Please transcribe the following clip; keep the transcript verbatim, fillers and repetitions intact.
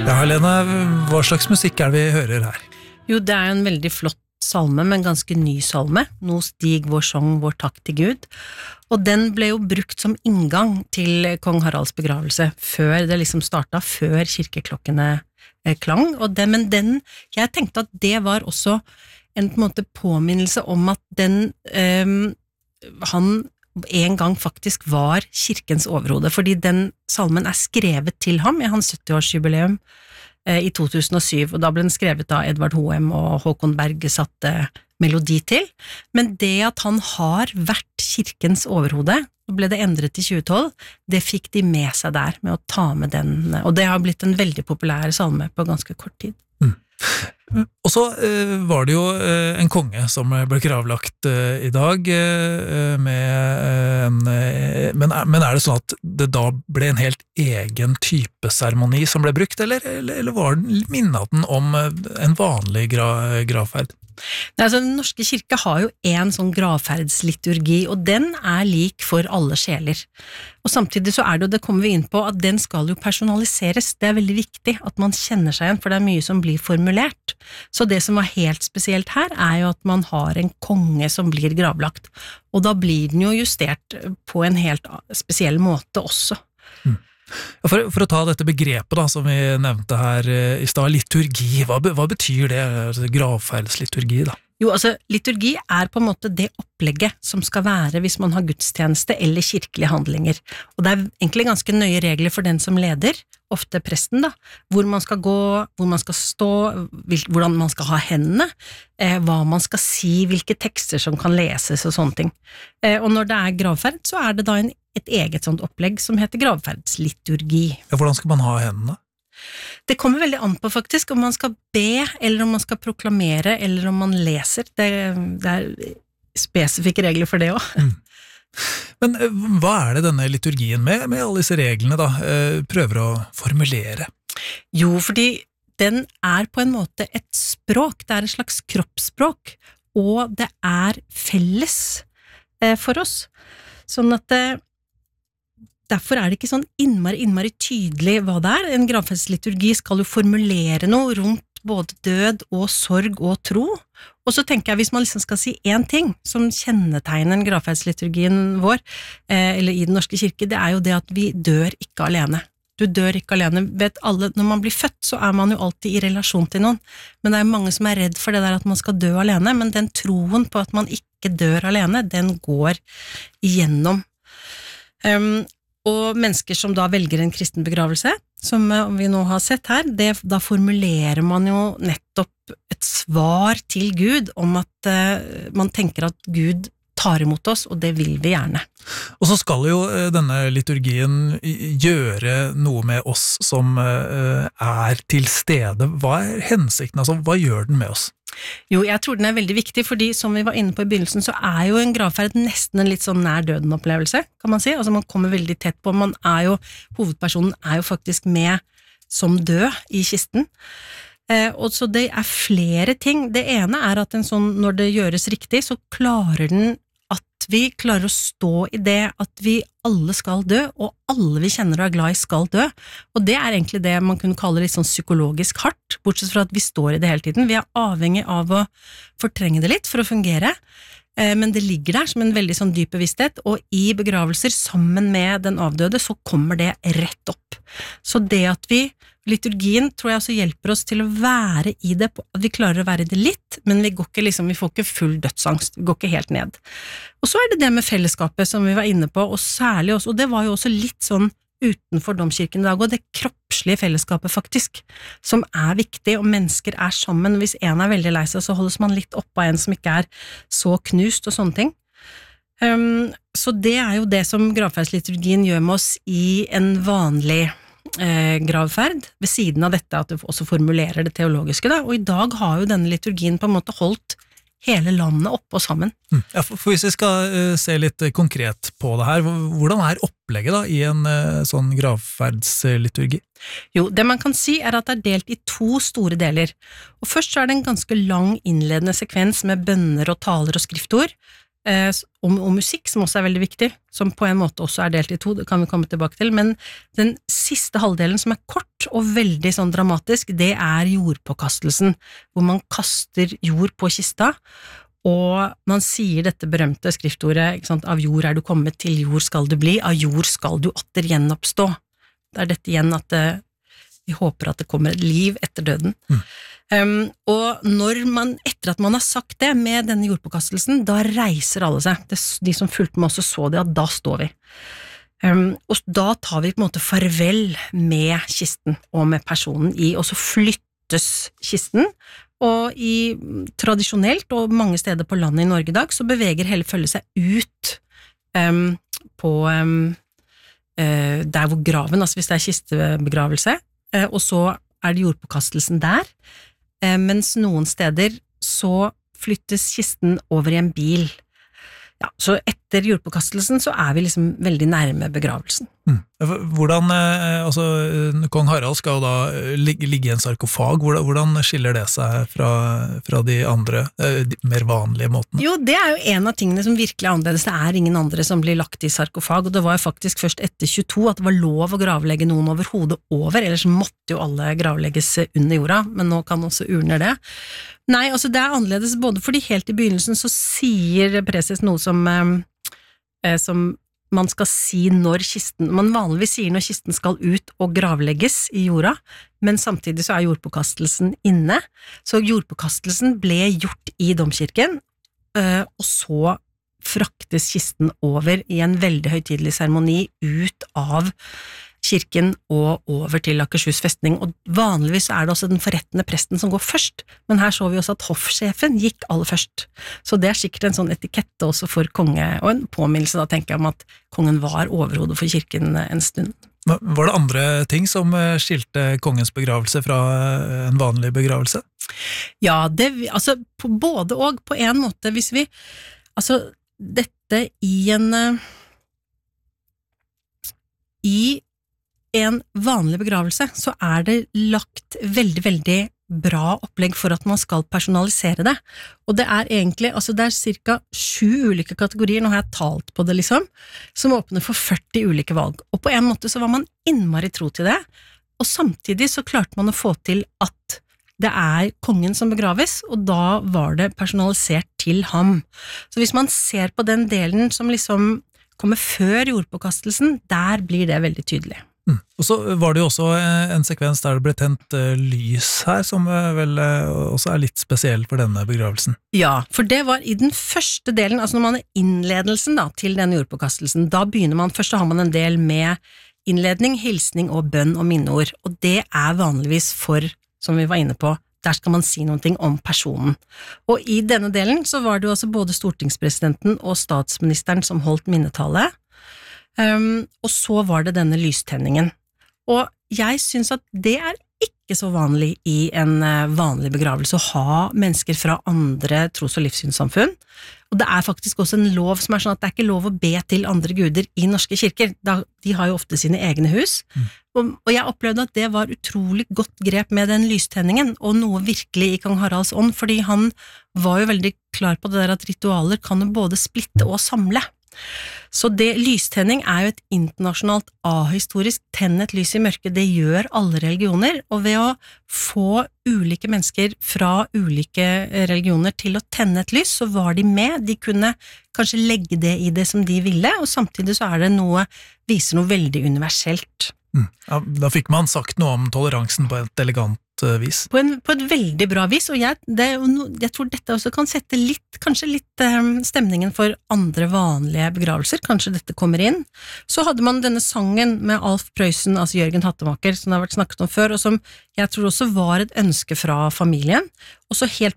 Ja, Helene, hva slags musikk er det vi hører her? Jo, det er en veldig flott salme, men ganske ny salme. Nå stig vår sang, vår takk til Gud. Og den ble jo brukt som inngang til kong Haralds begravelse, før det liksom startet, før kirkeklokkene eh, klang. Og det, men den, jeg tenkte at det var også en, på en måte påminnelse om at den, eh, han en gang faktisk var kirkens overhode, fordi den salmen er skrevet til ham i hans sytti-årsjubileum i to tusen og syv, og da ble den skrevet av Edvard Hoem og Håkon Berge satte melodi til, men det at han har vært kirkens overhode, og ble det endret i tjue tolv, det fikk de med seg der, med å ta med den, og det har blitt en veldig populær salme på ganske kort tid. Mm. Og så uh, var det jo uh, en konge som ble gravlagt uh, i dag, uh, med, uh, en, uh, men, men er det sånn at det da ble en helt egen type seremoni som ble brukt, eller, eller, eller var den, minnet den om uh, en vanlig gra, gravferd? Nei, altså, den norske kirke har jo en sånn gravferdsliturgi, og den er lik for alle sjeler. Og samtidig så er det jo, det kommer vi inn på, at den skal jo personaliseres. Det er veldig viktig at man kjenner seg igjen, for det er mye som blir formulert. Så det som var helt spesielt her, er jo at man har en konge som blir gravlagt, og da blir den jo justert på en helt spesiell måte også. Mm. For, for å ta dette begrepet da, som vi nevnte her i stad, liturgi, hva, hva betyr det, altså, gravferdsliturgi da? Jo, altså, liturgi er på en måte det opplegget som skal være hvis man har gudstjeneste eller kirkelige handlinger, og det er egentlig ganske nøye regler for den som leder, ofte presten da, hvor man skal gå, hvor man skal stå, hvordan man skal ha hendene, eh, hva man skal si, hvilke tekster som kan leses og sånne ting. Eh, og når det er gravferd, så er det da en, et eget sånt opplegg som heter gravferdsliturgi. Ja, hvordan skal man ha hendene? Det kommer veldig an på faktisk, om man skal be, eller om man skal proklamere, eller om man leser. Det, det er spesifikke regler for det også. Mm. Men hva er det denne liturgien med, med alle disse reglene da, prøver å formulere? Jo, fordi den er på en måte et språk, det er et slags kroppsspråk, og det er felles for oss. Sånn at det, derfor er det ikke sånn innmari, innmari tydelig hva det er. En gravferdsliturgi skal jo formulere noe rundt både død og sorg og tro. Og så tenker jeg, hvis man liksom skal si en ting som kjennetegner gravferdsliturgien vår, eh, eller i den norske kirke, det er jo det at vi dør ikke alene. Du dør ikke alene. Vet alle, når man blir født, så er man jo alltid i relasjon til noen. Men det er mange som er redd for det der at man skal dø alene, men den troen på at man ikke dør alene, den går igjennom. Um, Og mennesker som da velger en kristen begravelse, som vi nå har sett her, det, da formulerer man jo nettopp et svar til Gud om at uh, man tenker at Gud tar imot oss, og det vil vi gjerne. Og så skal jo uh, denne liturgien gjøre noe med oss som uh, er til stede. Hva er hensikten? Altså, hva gjør den med oss? Jo, jeg tror den er veldig viktig, fordi som vi var inne på i begynnelsen, så er jo en gravferd nesten en litt sånn nær døden opplevelse, kan man si. Altså man kommer veldig tett på, man er jo, hovedpersonen er jo faktisk med som død i kisten. Eh, og så det er flere ting. Det ene er at en sånn, når det gjøres riktig, så klarer den at vi klarer å stå i det at vi alle skal dø, og alle vi kjenner og er glad i skal dø. Og det er egentlig det man kunne kalle litt sånn psykologisk hardt, bortsett fra at vi står i det hele tiden. Vi er avhengig av å fortrenge det litt for å fungere, men det ligger der som en veldig sånn dyp bevissthet, og i begravelser sammen med den avdøde så kommer det rett opp. Så det at vi, liturgien tror jeg også hjelper oss til å være i det, at vi klarer å være i det litt, men vi går ikke liksom, vi får ikke full dødsangst, vi går ikke helt ned. Og så er det det med fellesskapet som vi var inne på, og særlig også, og det var jo også litt sånn utenfor domkirken i dag, og det kroppslige fellesskapet faktisk, som er viktig, og mennesker er sammen. Hvis en er veldig lei seg, så holdes man litt opp av en som ikke er så knust og sånne ting. Um, så det er jo det som gravferdsliturgien gjør med oss i en vanlig eh, gravferd, ved siden av dette at du også formulerer det teologiske da, og i dag har jo denne liturgien på en måte holdt hele landet opp og sammen. Ja, for, for hvis vi skal uh, se litt uh, konkret på det her, hvordan er opplegget da i en uh, sånn gravferdsliturgi? Jo, det man kan si er at det er delt i to store deler, og først så er det en ganske lang innledende sekvens med bønner og taler og skriftord, eh, og, og musikk, som også er veldig viktig, som på en måte også er delt i to, det kan vi komme tilbake til, men den siste halvdelen som er kort og veldig sånn dramatisk, det er jordpåkastelsen, hvor man kaster jord på kista, og man sier dette berømte skriftordet, ikke sant, av jord er du kommet, til jord skal du bli, av jord skal du atter gjenoppstå. Det er dette igjen at det, vi håper at det kommer et liv etter døden. Mm. Um, og når man, etter at man har sagt det med denne jordpåkastelsen, da reiser alle seg. Det, de som fulgte med også så det, at da står vi. Um, og da tar vi på en måte farvel med kisten og med personen i, og så flyttes kisten, og i tradisjonelt og mange steder på landet i Norge i dag, så beveger hele følget seg ut um, på um, uh, der hvor graven, altså hvis det er kistebegravelse, uh, og så er det jordpåkastelsen der, uh, mens noen steder så flyttes kisten over i en bil. Ja, så etter jordpåkastelsen så er vi liksom veldig nærme begravelsen. Mm. Hvordan, altså, kong Harald skal da ligge, ligge i en sarkofag, hvordan, hvordan skiller det seg fra, fra de andre, de mer vanlige måtene? Jo, det er jo en av tingene som virkelig er annerledes, det er ingen andre som blir lagt i sarkofag, og det var jo faktisk først etter tjueto at det var lov å gravlegge noen over hodet over, ellers måtte jo alle gravlegges under jorda, men nå kan også urner det. Nei, altså det er annerledes både fordi helt i begynnelsen så sier preses noe som, eh, som man skal si når kisten, man vanligvis sier når kisten skal ut og gravlegges i jorda, men samtidig så er jordpåkastelsen inne, så jordpåkastelsen ble gjort i domkirken, eh, og så fraktes kisten over i en veldig høytidelig seremoni ut av kirken og over til Akershus festning, og vanligvis er det også den forrettende presten som går først, men her så vi også at hoffsjefen gikk aller først, så det er sikkert en sånn etikette også for konge, og en påminnelse da tenker jeg om at kongen var overhodet for kirken en stund. Var det andre ting som skilte kongens begravelse fra en vanlig begravelse? Ja, det, altså på både og på en måte, hvis vi, altså dette i en i en vanlig begravelse, så er det lagt veldig, veldig bra opplegg for at man skal personalisere det. Og det er egentlig, altså det er cirka sju ulike kategorier, nå har jeg talt på det liksom, som åpner for førti ulike valg. Og på en måte så var man innmari tro til det, og samtidig så klarte man å få til at det er kongen som begraves, og da var det personalisert til ham. Så hvis man ser på den delen som liksom kommer før jordpåkastelsen, der blir det veldig tydelig. Mm. Og så var det jo også en sekvens der det ble tent lys her, som vel også er litt spesiell for denne begravelsen. Ja, for det var i den første delen, altså når man er innledelsen da, til denne jordpåkastelsen, da begynner man, først så har man en del med innledning, hilsning og bønn og minneord, og det er vanligvis for, som vi var inne på, der skal man si noen ting om personen. Og i denne delen så var det jo også både stortingspresidenten og statsministeren som holdt minnetale, Um, og så var det denne lystenningen. Og jeg synes at det er ikke så vanlig i en uh, vanlig begravelse å ha mennesker fra andre tros- og livssynssamfunn. Og det er faktisk også en lov som er sånn at det er ikke lov å be til andre guder i norske kirker. Da, de har jo ofte sine egne hus. Mm. Og, og jeg opplevde at det var utrolig godt grep med den lystenningen, og noe virkelig i kong Haralds ånd, fordi han var jo veldig klar på det der at ritualer kan jo både splitte og samle. Så det, lystenning er jo et internasjonalt ahistorisk tenn et lys i mørket, det gjør alle religioner, og ved å få ulike mennesker fra ulike religioner til å tenne et lys, så var de med, de kunne kanskje legge det i det som de ville, og samtidig så er det noe, viser noe veldig universelt. Mm. Ja, da fikk man sagt noe om toleransen på et elegant vis. På, en, på et veldig bra vis, og jeg, det, jeg tror dette også kan sette litt, kanskje litt um, stemningen for andre vanlige begravelser, kanskje dette kommer inn. Så hadde man denne sangen med Alf Prøysen, altså Jørgen Hattemaker, som det har vært snakket om før, og som jeg tror også var et ønske fra familien, og så helt